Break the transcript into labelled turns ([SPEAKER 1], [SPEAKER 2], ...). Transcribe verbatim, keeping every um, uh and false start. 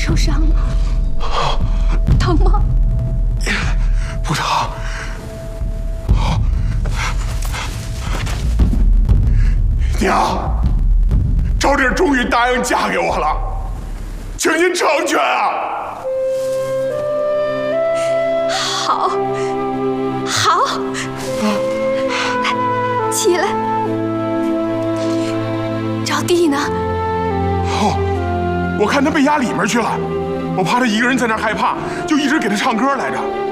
[SPEAKER 1] 受伤了，疼吗？
[SPEAKER 2] 不疼。娘，招娣终于答应嫁给我了，请您成全啊！
[SPEAKER 1] 好，好，来，起来。招娣呢？
[SPEAKER 2] 哦，我看他被压里面去了，我怕他一个人在那儿害怕，就一直给他唱歌来着。